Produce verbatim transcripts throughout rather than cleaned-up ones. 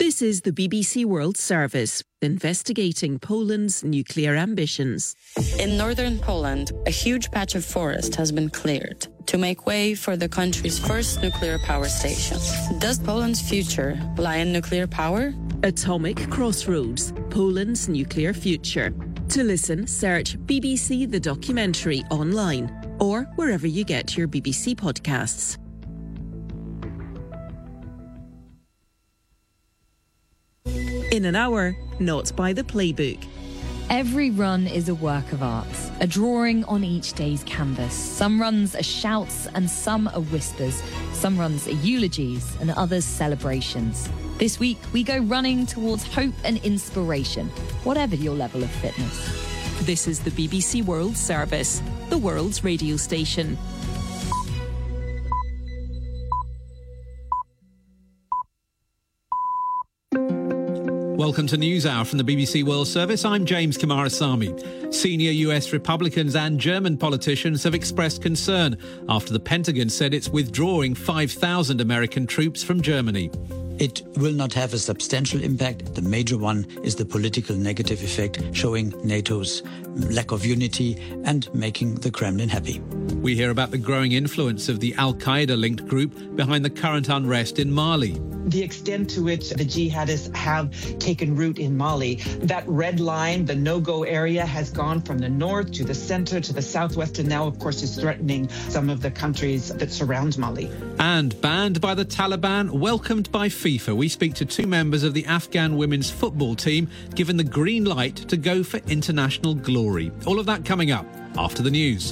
This is the B B C World Service, investigating Poland's nuclear ambitions. In northern Poland, a huge patch of forest has been cleared to make way for the country's first nuclear power station. Does Poland's future lie in nuclear power? Atomic Crossroads, Poland's nuclear future. To listen, search B B C The Documentary online or wherever you get your B B C podcasts. In an hour, Not by the Playbook. Every run is a work of art, a drawing on each day's canvas. Some runs are shouts and some are whispers. Some runs are eulogies and others celebrations. This week, we go running towards hope and inspiration, whatever your level of fitness. This is the B B C World Service, the world's radio station. Welcome to NewsHour from the B B C World Service. I'm James Kamarasamy. Senior U S Republicans and German politicians have expressed concern after the Pentagon said it's withdrawing five thousand American troops from Germany. It will not have a substantial impact. The major one is the political negative effect, showing NATO's lack of unity and making the Kremlin happy. We hear about the growing influence of the Al-Qaeda-linked group behind the current unrest in Mali. The extent to which the jihadists have taken root in Mali, that red line, the no-go area, has gone from the north to the center to the southwest, and now, of course, is threatening some of the countries that surround Mali. And banned by the Taliban, welcomed by FIFA. We speak to two members of the Afghan women's football team, given the green light to go for international glory. All of that coming up after the news.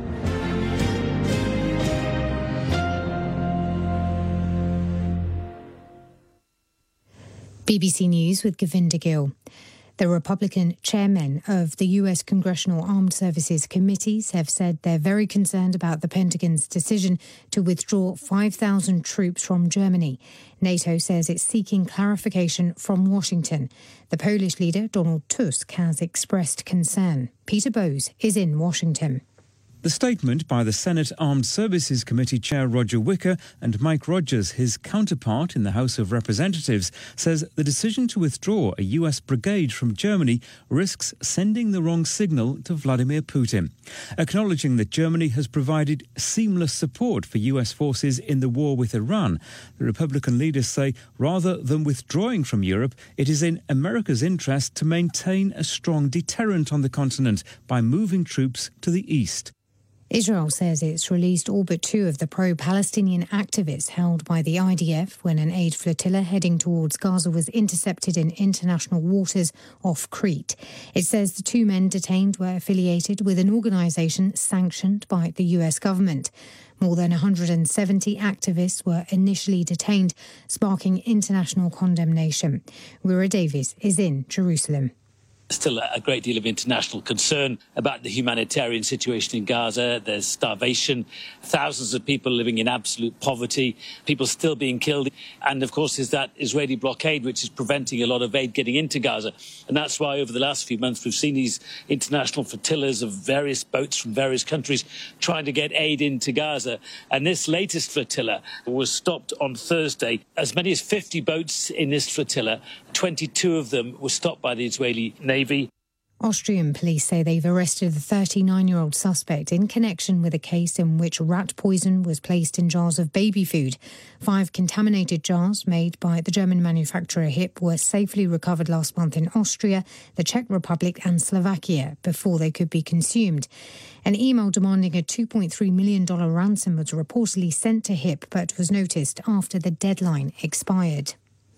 B B C News with Govinda Gill. The Republican chairmen of the U S Congressional Armed Services Committees have said they're very concerned about the Pentagon's decision to withdraw five thousand troops from Germany. NATO says it's seeking clarification from Washington. The Polish leader, Donald Tusk, has expressed concern. Peter Bowes is in Washington. The statement by the Senate Armed Services Committee Chair Roger Wicker and Mike Rogers, his counterpart in the House of Representatives, says the decision to withdraw a U S brigade from Germany risks sending the wrong signal to Vladimir Putin. Acknowledging that Germany has provided seamless support for U S forces in the war with Iran, the Republican leaders say rather than withdrawing from Europe, it is in America's interest to maintain a strong deterrent on the continent by moving troops to the east. Israel says it's released all but two of the pro-Palestinian activists held by the I D F when an aid flotilla heading towards Gaza was intercepted in international waters off Crete. It says the two men detained were affiliated with an organisation sanctioned by the U S government. More than one hundred seventy activists were initially detained, sparking international condemnation. Rura Davies is in Jerusalem. Still a great deal of international concern about the humanitarian situation in Gaza. There's starvation, thousands of people living in absolute poverty, people still being killed. And, of course, there's that Israeli blockade, which is preventing a lot of aid getting into Gaza. And that's why over the last few months we've seen these international flotillas of various boats from various countries trying to get aid into Gaza. And this latest flotilla was stopped on Thursday. As many as fifty boats in this flotilla, twenty-two of them were stopped by the Israeli Navy. Austrian police say they've arrested the thirty-nine-year-old suspect in connection with a case in which rat poison was placed in jars of baby food. Five contaminated jars made by the German manufacturer H I P were safely recovered last month in Austria, the Czech Republic and Slovakia before they could be consumed. An email demanding a two point three million dollars ransom was reportedly sent to H I P but was noticed after the deadline expired.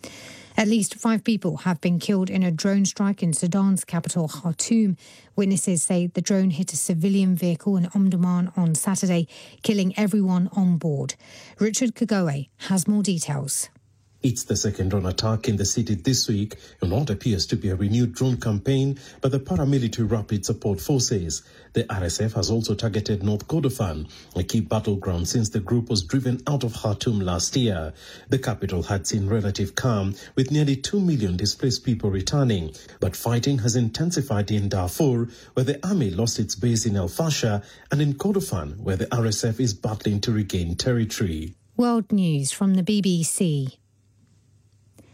At least five people have been killed in a drone strike in Sudan's capital, Khartoum. Witnesses say the drone hit a civilian vehicle in Omdurman on Saturday, killing everyone on board. Richard Kagoe has more details. It's the second drone attack in the city this week in what appears to be a renewed drone campaign by the paramilitary Rapid Support Forces. The R S F has also targeted North Kordofan, a key battleground since the group was driven out of Khartoum last year. The capital had seen relative calm, with nearly two million displaced people returning. But fighting has intensified in Darfur, where the army lost its base in El Fasher, and in Kordofan, where the R S F is battling to regain territory. World News from the B B C.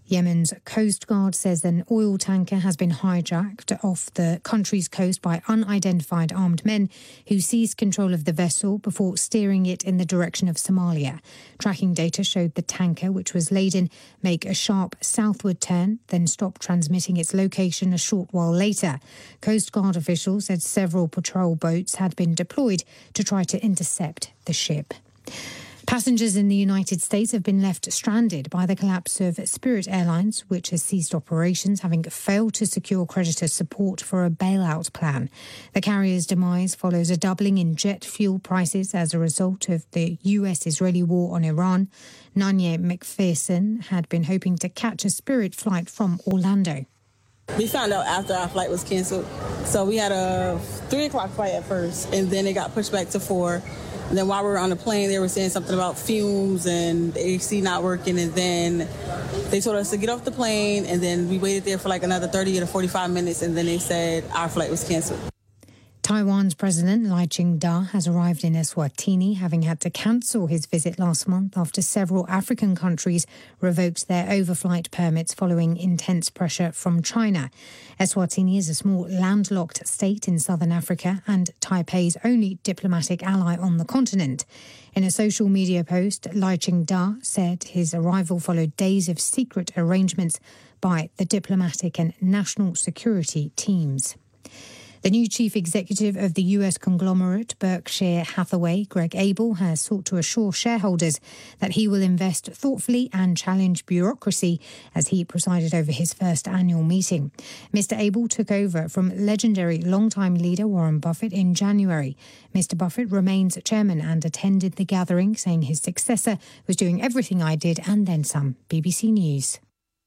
Yemen's Coast Guard says an oil tanker has been hijacked off the country's coast by unidentified armed men who seized control of the vessel before steering it in the direction of Somalia. Tracking data showed the tanker, which was laden, make a sharp southward turn, then stop transmitting its location a short while later. Coast Guard officials said several patrol boats had been deployed to try to intercept the ship. Passengers in the United States have been left stranded by the collapse of Spirit Airlines, which has ceased operations, having failed to secure creditor support for a bailout plan. The carrier's demise follows a doubling in jet fuel prices as a result of the U S-Israeli war on Iran. Nanya McPherson had been hoping to catch a Spirit flight from Orlando. We found out after our flight was canceled. So we had a three o'clock flight at first, and then it got pushed back to four. And then while we were on the plane, they were saying something about fumes and the A C not working. And then they told us to get off the plane. And then we waited there for like another thirty to forty-five minutes. And then they said our flight was canceled. Taiwan's President Lai Ching-te has arrived in Eswatini, having had to cancel his visit last month after several African countries revoked their overflight permits following intense pressure from China. Eswatini is a small landlocked state in southern Africa and Taipei's only diplomatic ally on the continent. In a social media post, Lai Ching-te said his arrival followed days of secret arrangements by the diplomatic and national security teams. The new chief executive of the U S conglomerate Berkshire Hathaway, Greg Abel, has sought to assure shareholders that he will invest thoughtfully and challenge bureaucracy as he presided over his first annual meeting. Mister Abel took over from legendary longtime leader Warren Buffett in January. Mister Buffett remains chairman and attended the gathering, saying his successor was doing everything I did and then some. B B C News.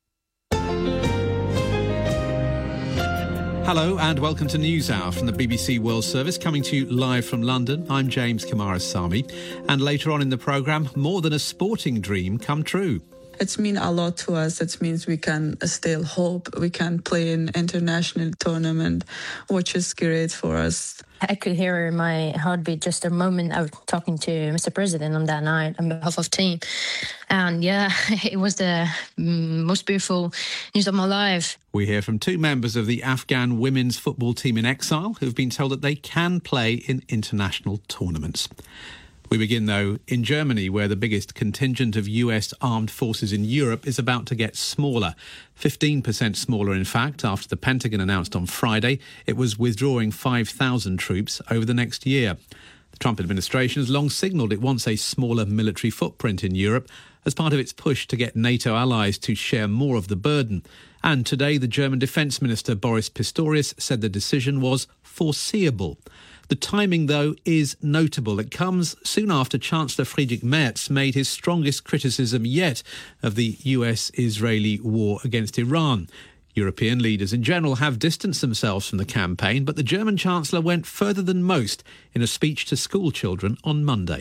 Hello and welcome to NewsHour from the B B C World Service, coming to you live from London. I'm James Kumarasamy, and later on in the programme, more than a sporting dream come true. It's mean a lot to us. It means we can still hope we can play in international tournament, which is great for us. I could hear my heartbeat just a moment I was talking to Mister President on that night on behalf of team. And yeah, it was the most beautiful news of my life. We hear from two members of the Afghan women's football team in exile who've been told that they can play in international tournaments. We begin, though, in Germany, where the biggest contingent of U S armed forces in Europe is about to get smaller. fifteen percent smaller, in fact, after the Pentagon announced on Friday it was withdrawing five thousand troops over the next year. The Trump administration has long signalled it wants a smaller military footprint in Europe as part of its push to get NATO allies to share more of the burden. And today, the German Defence Minister Boris Pistorius said the decision was foreseeable. The timing, though, is notable. It comes soon after Chancellor Friedrich Merz made his strongest criticism yet of the U S-Israeli war against Iran. European leaders in general have distanced themselves from the campaign, but the German Chancellor went further than most in a speech to school children on Monday.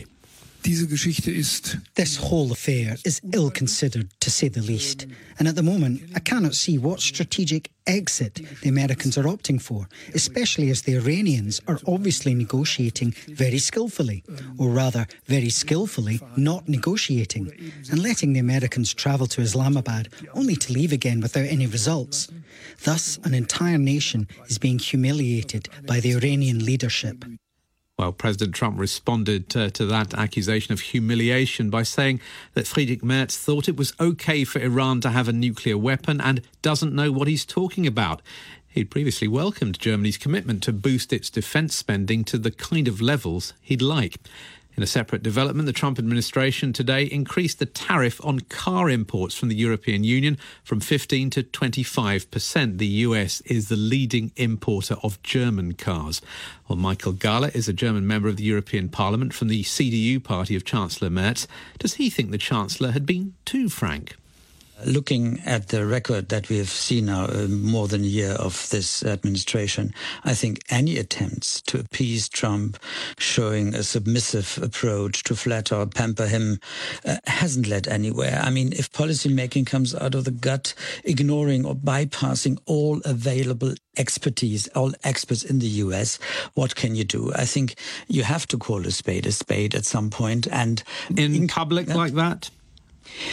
This whole affair is ill-considered, to say the least. And at the moment, I cannot see what strategic exit the Americans are opting for, especially as the Iranians are obviously negotiating very skillfully, or rather, very skillfully not negotiating, and letting the Americans travel to Islamabad only to leave again without any results. Thus, an entire nation is being humiliated by the Iranian leadership. Well, President Trump responded uh, to that accusation of humiliation by saying that Friedrich Merz thought it was OK for Iran to have a nuclear weapon and doesn't know what he's talking about. He'd previously welcomed Germany's commitment to boost its defence spending to the kind of levels he'd like. In a separate development, the Trump administration today increased the tariff on car imports from the European Union from fifteen to twenty-five percent. The U S is the leading importer of German cars. Well, Michael Gahler is a German member of the European Parliament from the C D U party of Chancellor Merz. Does he think the Chancellor had been too frank? Looking at the record that we have seen now, uh, more than a year of this administration, I think any attempts to appease Trump, showing a submissive approach to flatter or pamper him, uh, hasn't led anywhere. I mean, if policy making comes out of the gut, ignoring or bypassing all available expertise, all experts in the U S, what can you do? I think you have to call a spade a spade at some point. And in, in public uh, like that?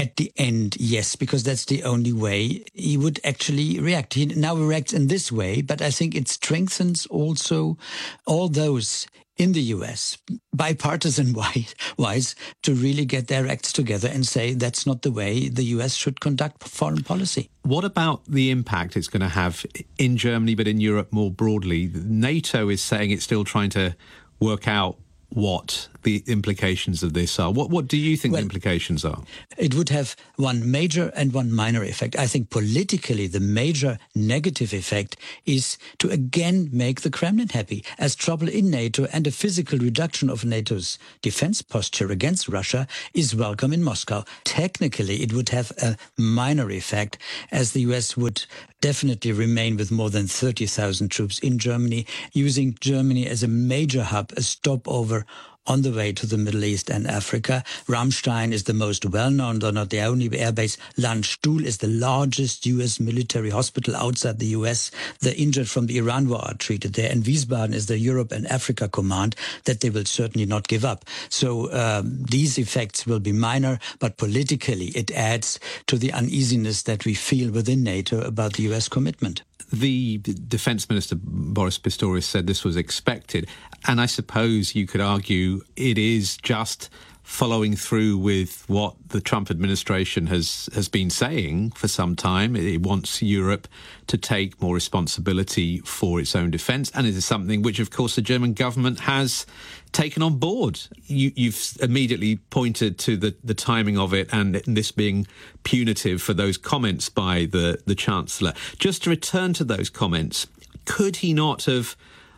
At the end, yes, because that's the only way he would actually react. He now reacts in this way, but I think it strengthens also all those in the U S, bipartisan wise, to really get their acts together and say that's not the way the U S should conduct foreign policy. What about the impact it's going to have in Germany, but in Europe more broadly? NATO is saying it's still trying to work out what the implications of this are. What what do you think well, the implications are? It would have one major and one minor effect. I think politically the major negative effect is to again make the Kremlin happy, as trouble in NATO and a physical reduction of NATO's defense posture against Russia is welcome in Moscow. Technically, it would have a minor effect, as the U S would definitely remain with more than thirty thousand troops in Germany, using Germany as a major hub, a stopover on the way to the Middle East and Africa. Ramstein is the most well-known, though not the only airbase. Landstuhl is the largest U S military hospital outside the U S. The injured from the Iran war are treated there. And Wiesbaden is the Europe and Africa command that they will certainly not give up. So um, these effects will be minor, but politically it adds to the uneasiness that we feel within NATO about the U S commitment. The Defence Minister, Boris Pistorius, said this was expected. And I suppose you could argue it is just following through with what the Trump administration has, has been saying for some time. It wants Europe to take more responsibility for its own defence. And it is something which, of course, the German government has taken on board. You, you've immediately pointed to the, the timing of it and this being punitive for those comments by the, the Chancellor. Just to return to those comments, could he not have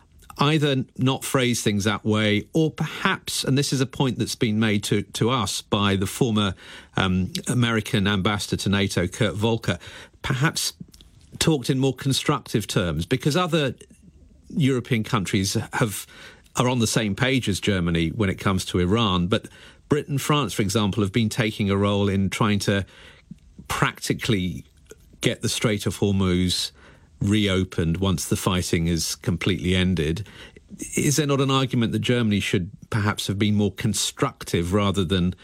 either not phrase things that way, or perhaps, and this is a point that's been made to, to us by the former um, American ambassador to NATO, Kurt Volker, perhaps talked in more constructive terms, because other European countries have are on the same page as Germany when it comes to Iran, but Britain, France, for example, have been taking a role in trying to practically get the Strait of Hormuz reopened once the fighting is completely ended. Is there not an argument that Germany should perhaps have been more constructive rather than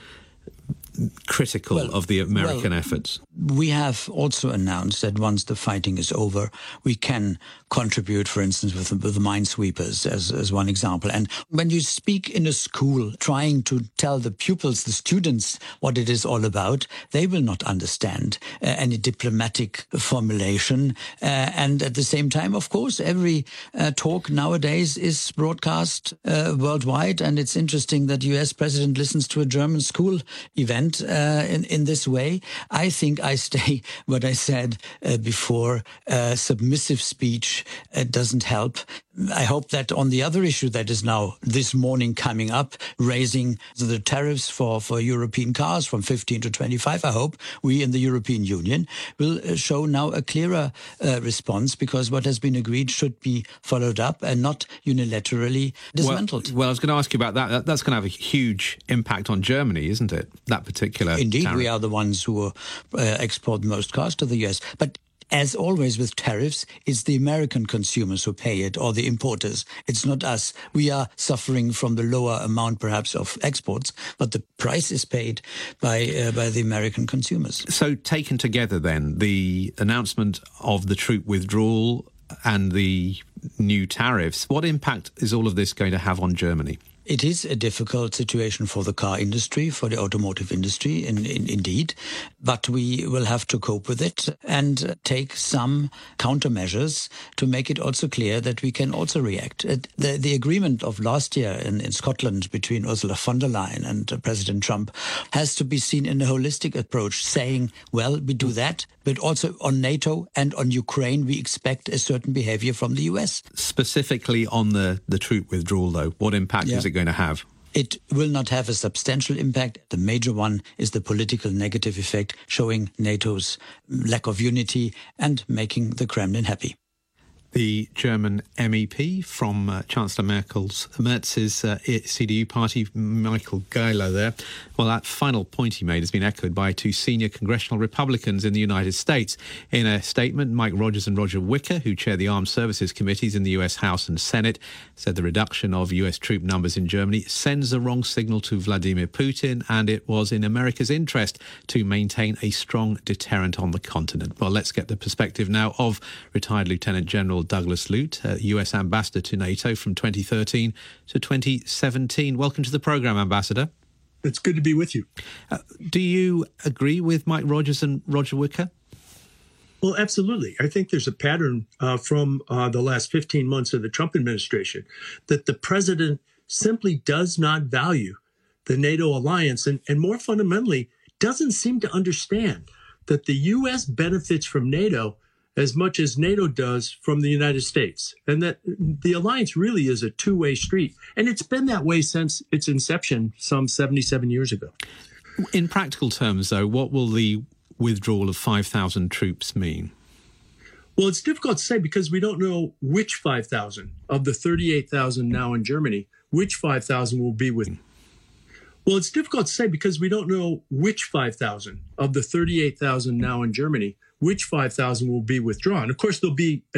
critical well, of the American well, efforts? We have also announced that once the fighting is over, we can contribute, for instance, with, with the minesweepers as, as one example. And when you speak in a school trying to tell the pupils, the students, what it is all about, they will not understand uh, any diplomatic formulation. Uh, and at the same time, of course, every uh, talk nowadays is broadcast uh, worldwide. And it's interesting that U S President listens to a German school event uh, in, in this way. I think I stay what I said uh, before, uh, submissive speech uh, doesn't help. I hope that on the other issue that is now this morning coming up, raising the tariffs for, for European cars from fifteen to twenty-five, I hope we in the European Union will show now a clearer uh, response, because what has been agreed should be followed up and not unilaterally dismantled. Well, well I was going to ask you about that. that. That's going to have a huge impact on Germany, isn't it? That particular Indeed, tariff. We are the ones who uh, export most cars to the U S. But as always with tariffs, it's the American consumers who pay it, or the importers. It's not us. We are suffering from the lower amount, perhaps, of exports, but the price is paid by uh, by the American consumers. So taken together then, the announcement of the troop withdrawal and the new tariffs, what impact is all of this going to have on Germany? It is a difficult situation for the car industry, for the automotive industry, in, in, indeed. But we will have to cope with it and take some countermeasures to make it also clear that we can also react. The, the agreement of last year in, in Scotland between Ursula von der Leyen and uh, President Trump has to be seen in a holistic approach, saying, well, we do that, but also on NATO and on Ukraine, we expect a certain behavior from the U S. Specifically on the, the troop withdrawal, though, what impact yeah. is it going to have? It will not have a substantial impact. The major one is the political negative effect, showing NATO's lack of unity and making the Kremlin happy. The German M E P from uh, Chancellor Merkel's Merz's uh, C D U party, Michael Geiler there. Well, that final point he made has been echoed by two senior congressional Republicans in the United States. In a statement, Mike Rogers and Roger Wicker, who chair the Armed Services Committees in the U S House and Senate, said the reduction of U S troop numbers in Germany sends the wrong signal to Vladimir Putin, and it was in America's interest to maintain a strong deterrent on the continent. Well, let's get the perspective now of retired Lieutenant General Douglas Lute, uh, U S Ambassador to NATO from twenty thirteen to twenty seventeen. Welcome to the programme, Ambassador. It's good to be with you. Uh, do you agree with Mike Rogers and Roger Wicker? Well, absolutely. I think there's a pattern uh, from uh, the last fifteen months of the Trump administration that the president simply does not value the NATO alliance and, and more fundamentally, doesn't seem to understand that the U S benefits from NATO as much as NATO does from the United States, and that the alliance really is a two-way street. And it's been that way since its inception some seventy-seven years ago. In practical terms, though, what will the withdrawal of five thousand troops mean? Well, it's difficult to say because we don't know which five thousand of the thirty-eight thousand now in Germany, which five thousand will be with. Well, it's difficult to say because we don't know which five thousand of the thirty-eight thousand now in Germany, which five thousand will be withdrawn. Of course, there'll be